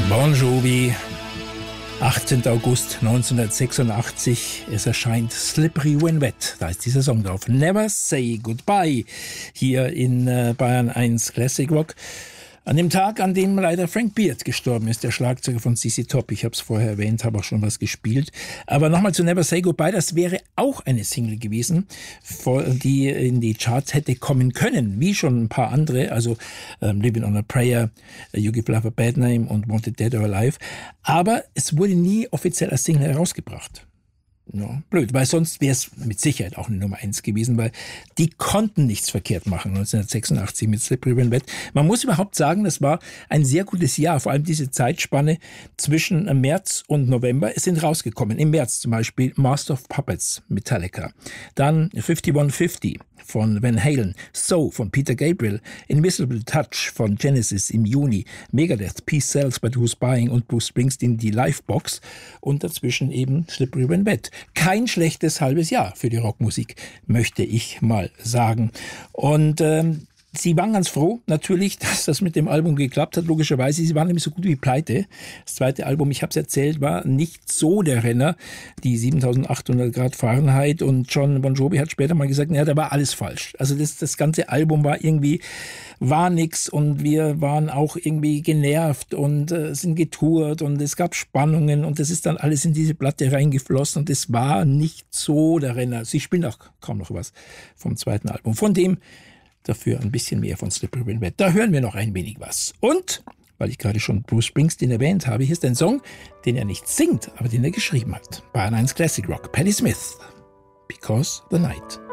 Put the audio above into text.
Bon Jovi, 18. August 1986. Es erscheint Slippery When Wet. Da ist dieser Song drauf. Never Say Goodbye. Hier in Bayern 1 Classic Rock. An dem Tag, an dem leider Frank Beard gestorben ist, der Schlagzeuger von ZZ Top. Ich habe es vorher erwähnt, habe auch schon was gespielt. Aber nochmal zu Never Say Goodbye, das wäre auch eine Single gewesen, die in die Charts hätte kommen können, wie schon ein paar andere, also Living on a Prayer, You Give Love a Bad Name und Wanted Dead or Alive. Aber es wurde nie offiziell als Single herausgebracht. No, blöd, weil sonst wäre es mit Sicherheit auch eine Nummer 1 gewesen, weil die konnten nichts verkehrt machen 1986 mit Slippery When Wet. Man muss überhaupt sagen, das war ein sehr gutes Jahr, vor allem diese Zeitspanne zwischen März und November. Es sind rausgekommen, im März zum Beispiel Master of Puppets, Metallica, dann 5150 von Van Halen, So von Peter Gabriel, Invisible Touch von Genesis im Juni, Megadeth, Peace Sells But Who's Buying und Bruce Springsteen, die Livebox und dazwischen eben Slippery When Wet. Kein schlechtes halbes Jahr für die Rockmusik, möchte ich mal sagen. Und sie waren ganz froh, natürlich, dass das mit dem Album geklappt hat, logischerweise. Sie waren nämlich so gut wie pleite. Das zweite Album, ich habe es erzählt, war nicht so der Renner. Die 7800 Grad Fahrenheit und John Bon Jovi hat später mal gesagt, ja, da war alles falsch. Also das ganze Album war nix und wir waren auch irgendwie genervt und sind getourt und es gab Spannungen und das ist dann alles in diese Platte reingeflossen und es war nicht so der Renner. Sie spielen auch kaum noch was vom zweiten Album. Von dem dafür ein bisschen mehr von Slippery When Wet. Da hören wir noch ein wenig was. Und, weil ich gerade schon Bruce Springsteen erwähnt habe, hier ist ein Song, den er nicht singt, aber den er geschrieben hat. Bayern 1 Classic Rock, Patti Smith, Because the Night.